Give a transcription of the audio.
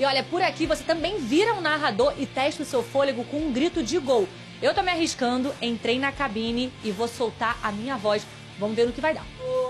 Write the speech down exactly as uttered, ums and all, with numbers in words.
E olha, por aqui você também vira um narrador e testa o seu fôlego com um grito de gol. Eu tô me arriscando, entrei na cabine e vou soltar a minha voz. Vamos ver no que vai dar.